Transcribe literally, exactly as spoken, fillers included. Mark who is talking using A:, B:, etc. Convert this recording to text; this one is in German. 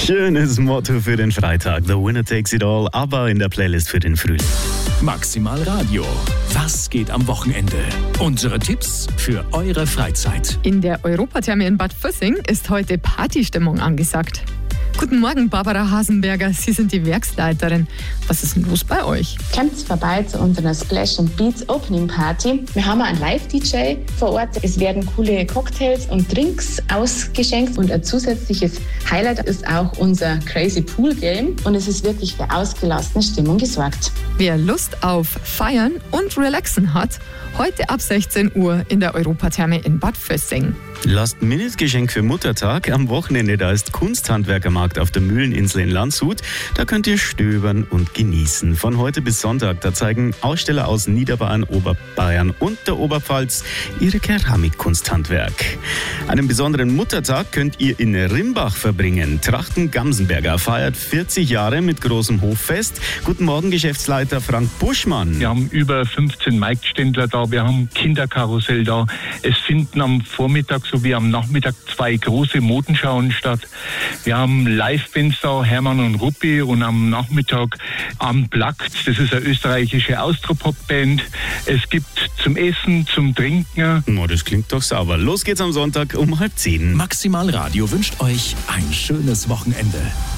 A: Schönes Motto für den Freitag. The winner takes it all, aber in der Playlist für den Frühling.
B: Maximal Radio. Was geht am Wochenende? Unsere Tipps für eure Freizeit.
C: In der Europatherme in Bad Füssing ist heute Partystimmung angesagt. Guten Morgen, Barbara Hasenberger. Sie sind die Werksleiterin. Was ist denn los bei euch?
D: Kommt vorbei zu unserer Splash and Beats Opening Party. Wir haben einen Live-D J vor Ort. Es werden coole Cocktails und Drinks ausgeschenkt. Und ein zusätzliches Highlight ist auch unser Crazy Pool Game. Und es ist wirklich für ausgelassene Stimmung gesorgt.
C: Wer Lust auf Feiern und Relaxen hat, heute ab sechzehn Uhr in der Europatherme in Bad Füssing.
A: Last-Minute-Geschenk für Muttertag. Am Wochenende, da ist Kunsthandwerkermarkt auf der Mühleninsel in Landshut. Da könnt ihr stöbern und genießen. Von heute bis Sonntag, da zeigen Aussteller aus Niederbayern, Oberbayern und der Oberpfalz ihre Keramikkunsthandwerk. Einen besonderen Muttertag könnt ihr in Rimbach verbringen. Trachten-Gamsenberger feiert vierzig Jahre mit großem Hoffest. Guten Morgen, Geschäftsleiter Frank Buschmann.
E: Wir haben über fünfzehn Marktständler da, wir haben Kinderkarussell da. Es finden am Vormittag sowie am Nachmittag zwei große Modenschauen statt. Wir haben Live-Bands da, Hermann und Ruppi, und am Nachmittag Unplugged, das ist eine österreichische Austropop-Band. Es gibt zum Essen, zum Trinken.
A: Oh, das klingt doch sauber. Los geht's am Sonntag um halb zehn.
B: Maximal Radio wünscht euch ein schönes Wochenende.